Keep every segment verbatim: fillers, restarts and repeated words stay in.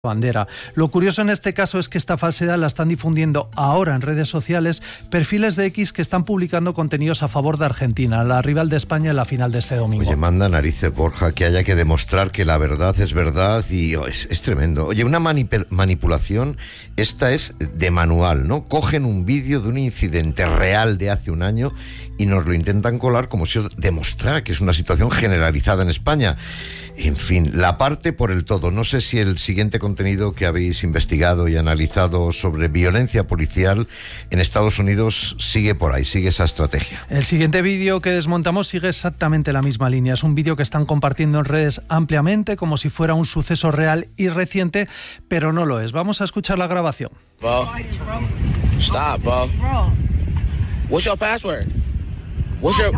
bandera. Lo curioso en este caso es que esta falsedad la están difundiendo ahora en redes sociales perfiles de X que están publicando contenidos a favor de Argentina, la rival de España en la final de este domingo. Oye, manda narices, Borja, que haya que demostrar que la verdad es verdad y oh, es, es tremendo. Oye, una manip- manipulación, esta es de manual, ¿no? Cogen un vídeo de un incidente real de hace un año y nos lo intentan colar como si demostrara que es una situación generalizada en España. En fin, la parte por el todo. No sé si el siguiente contenido que habéis investigado y analizado sobre violencia policial en Estados Unidos sigue por ahí, sigue esa estrategia. El siguiente vídeo que desmontamos sigue exactamente la misma línea. Es un vídeo que están compartiendo en redes ampliamente como si fuera un suceso real y reciente, pero no lo es. Vamos a escuchar la grabación. Bro, stop, bro. What's your password? What's your...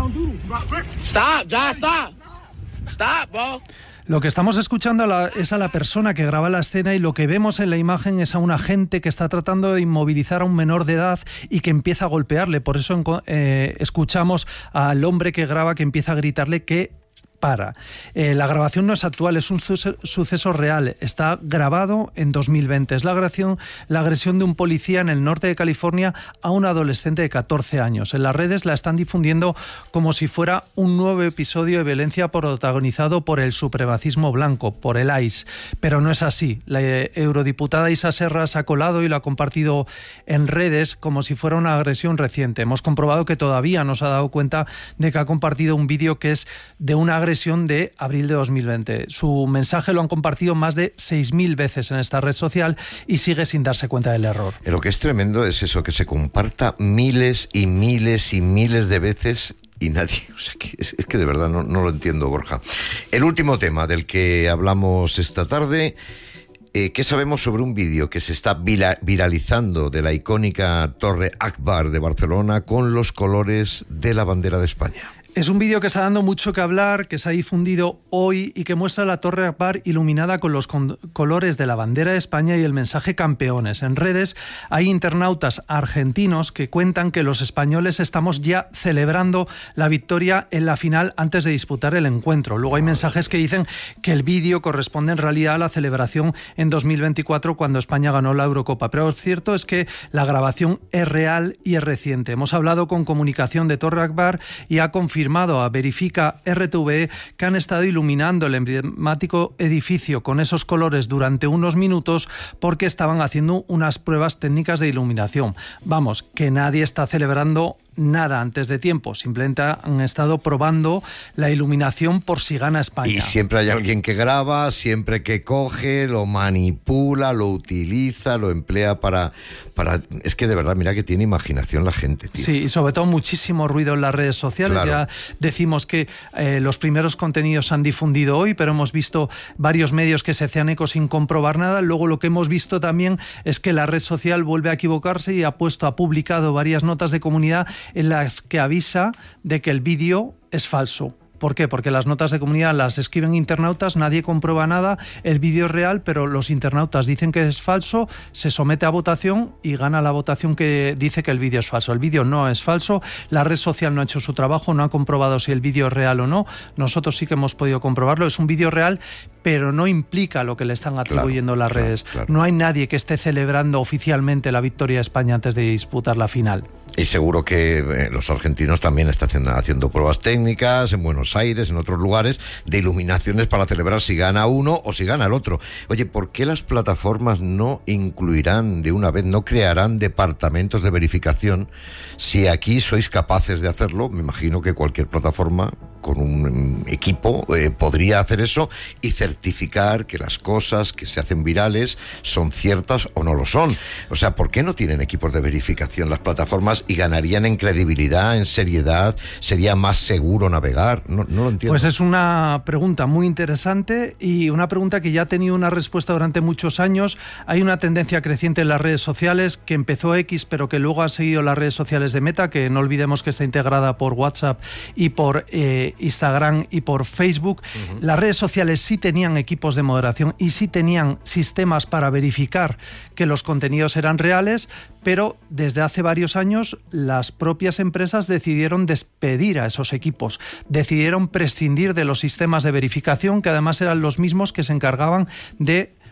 Stop, John, stop. Stop, bro. Lo que estamos escuchando es a la persona que graba la escena y lo que vemos en la imagen es a un agente que está tratando de inmovilizar a un menor de edad y que empieza a golpearle. Por eso eh, escuchamos al hombre que graba que empieza a gritarle que para. Eh, la grabación no es actual, es un suceso, suceso real. Está grabado en dos mil veinte. Es la agresión, la agresión de un policía en el norte de California a un adolescente de catorce años. En las redes la están difundiendo como si fuera un nuevo episodio de violencia protagonizado por el supremacismo blanco, por el I C E. Pero no es así. La eh, eurodiputada Isa Serra se ha colado y lo ha compartido en redes como si fuera una agresión reciente. Hemos comprobado que todavía no se ha dado cuenta de que ha compartido un vídeo que es de una agresión de abril de dos mil veinte. Su mensaje lo han compartido más de seis mil veces en esta red social y sigue sin darse cuenta del error. Lo que es tremendo es eso, que se comparta miles y miles y miles de veces y nadie, o sea, que es, es que de verdad no, no lo entiendo, Borja. El último tema del que hablamos esta tarde, eh, ¿qué sabemos sobre un vídeo que se está vira- viralizando de la icónica Torre Akbar de Barcelona con los colores de la bandera de España? Es un vídeo que está dando mucho que hablar, que se ha difundido hoy y que muestra la Torre Akbar iluminada con los con- colores de la bandera de España y el mensaje campeones. En redes hay internautas argentinos que cuentan que los españoles estamos ya celebrando la victoria en la final antes de disputar el encuentro. Luego hay mensajes que dicen que el vídeo corresponde en realidad a la celebración en dos mil veinticuatro cuando España ganó la Eurocopa. Pero lo cierto es que la grabación es real y es reciente. Hemos hablado con comunicación de Torre Akbar y ha confirmado a Verifica R T V E que han estado iluminando el emblemático edificio con esos colores durante unos minutos porque estaban haciendo unas pruebas técnicas de iluminación. Vamos, que nadie está celebrando nada antes de tiempo, simplemente han estado probando la iluminación por si gana España. Y siempre hay alguien que graba, siempre que coge, lo manipula, lo utiliza, lo emplea para... para... Es que de verdad, mira que tiene imaginación la gente, tío. Sí, y sobre todo muchísimo ruido en las redes sociales. Claro. Ya decimos que eh, los primeros contenidos se han difundido hoy, pero hemos visto varios medios que se hacían eco sin comprobar nada. Luego lo que hemos visto también es que la red social vuelve a equivocarse y ha puesto, ha publicado varias notas de comunidad en las que avisa de que el vídeo es falso. ¿Por qué? Porque las notas de comunidad las escriben internautas, nadie comprueba nada, el vídeo es real, pero los internautas dicen que es falso, se somete a votación y gana la votación que dice que el vídeo es falso. El vídeo no es falso, la red social no ha hecho su trabajo, no ha comprobado si el vídeo es real o no. Nosotros sí que hemos podido comprobarlo, es un vídeo real, pero no implica lo que le están atribuyendo claro, las claro, redes. Claro. No hay nadie que esté celebrando oficialmente la victoria de España antes de disputar la final. Y seguro que eh, los argentinos también están haciendo, haciendo pruebas técnicas en Buenos Aires, en otros lugares, de iluminaciones para celebrar si gana uno o si gana el otro. Oye, ¿por qué las plataformas no incluirán de una vez, no crearán departamentos de verificación? Si aquí sois capaces de hacerlo, me imagino que cualquier plataforma con un equipo eh, podría hacer eso y certificar que las cosas que se hacen virales son ciertas o no lo son. O sea, ¿por qué no tienen equipos de verificación las plataformas y ganarían en credibilidad, en seriedad? ¿Sería más seguro navegar? No, no lo entiendo. Pues es una pregunta muy interesante y una pregunta que ya ha tenido una respuesta durante muchos años. Hay una tendencia creciente en las redes sociales que empezó X, pero que luego ha seguido las redes sociales de Meta, que no olvidemos que está integrada por WhatsApp y por eh, Instagram y por Facebook. Uh-huh. Las redes sociales sí tenían equipos de moderación y sí tenían sistemas para verificar que los contenidos eran reales, pero desde hace varios años las propias empresas decidieron despedir a esos equipos, decidieron prescindir de los sistemas de verificación, que además eran los mismos que se encargaban de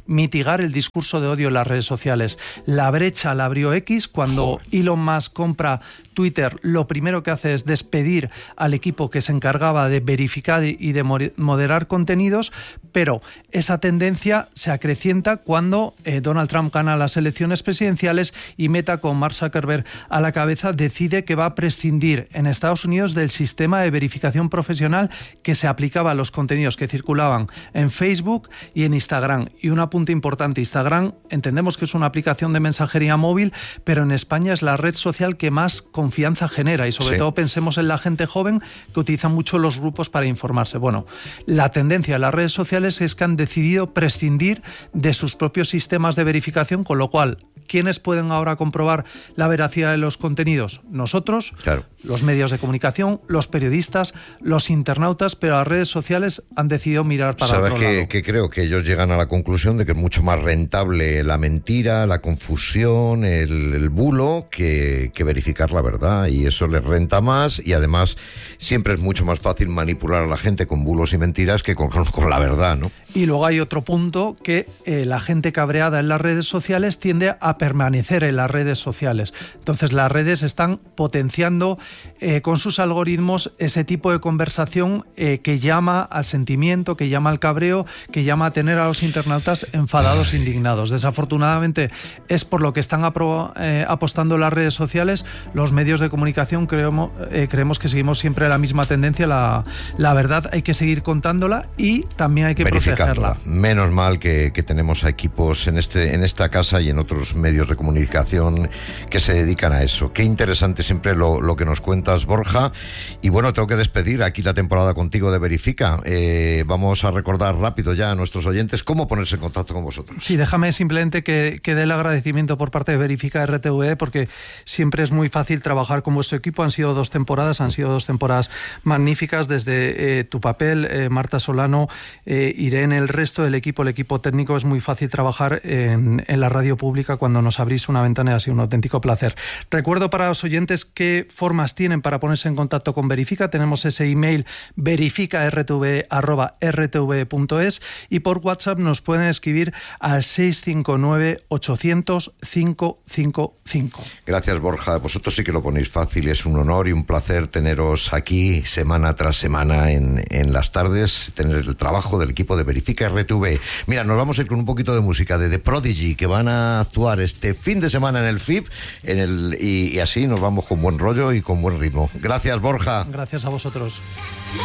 mitigar el discurso de odio en las redes sociales. La brecha la abrió X cuando Joder. Elon Musk compra Twitter. Lo primero que hace es despedir al equipo que se encargaba de verificar y de moderar contenidos, pero esa tendencia se acrecienta cuando eh, Donald Trump gana las elecciones presidenciales y Meta, con Mark Zuckerberg a la cabeza, decide que va a prescindir en Estados Unidos del sistema de verificación profesional que se aplicaba a los contenidos que circulaban en Facebook y en Instagram. Y un apunte importante: Instagram entendemos que es una aplicación de mensajería móvil, pero en España es la red social que más confianza genera, y sobre sí. todo pensemos en la gente joven que utiliza mucho los grupos para informarse. Bueno, la tendencia de las redes sociales es que han decidido prescindir de sus propios sistemas de verificación, con lo cual, ¿quiénes pueden ahora comprobar la veracidad de los contenidos? Nosotros, claro. los medios de comunicación, los periodistas, los internautas, pero las redes sociales han decidido mirar para otro lado. ¿Sabes que creo que ellos llegan a la conclusión de que es mucho más rentable la mentira, la confusión, el, el bulo, que, que verificar la verdad? Y eso les renta más, y además siempre es mucho más fácil manipular a la gente con bulos y mentiras que con, con la verdad, ¿no? Y luego hay otro punto, que eh, la gente cabreada en las redes sociales tiende a permanecer en las redes sociales. Entonces las redes están potenciando eh, con sus algoritmos ese tipo de conversación eh, que llama al sentimiento, que llama al cabreo, que llama a tener a los internautas enfadados e indignados. Desafortunadamente es por lo que están apro- eh, apostando las redes sociales. Los medios de comunicación creemos, eh, creemos que seguimos siempre la misma tendencia. La, la verdad hay que seguir contándola y también hay que protegerla. Menos mal que, que tenemos a equipos en, este, en esta casa y en otros medios de comunicación que se dedican a eso. Qué interesante siempre lo, lo que nos cuentas, Borja. Y bueno, tengo que despedir aquí la temporada contigo de Verifica. Eh, vamos a recordar rápido ya a nuestros oyentes cómo ponerse en contacto con vosotros. Sí, déjame simplemente que, que dé el agradecimiento por parte de Verifica R T V, porque siempre es muy fácil trabajar con vuestro equipo. Han sido dos temporadas, han sido dos temporadas magníficas, desde eh, tu papel, eh, Marta Solano, eh, Irene, el resto del equipo, el equipo técnico. Es muy fácil trabajar en, en la radio pública cuando nos abrís una ventana. Ha sido un auténtico placer. Recuerdo para los oyentes qué formas tienen para ponerse en contacto con Verifica. Tenemos ese email verifica r t v arroba r t v punto es, y por WhatsApp nos pueden escribir al seis cinco nueve ocho cero cero cinco cinco cinco. Gracias, Borja. Vosotros sí que lo ponéis fácil. Es un honor y un placer teneros aquí semana tras semana en, en las tardes, tener el trabajo del equipo de Verifica R T V. Mira, nos vamos a ir con un poquito de música de The Prodigy, que van a actuar este fin de semana en el F I P, en el, y, y así nos vamos con buen rollo y con buen ritmo. Gracias, Borja. Gracias a vosotros.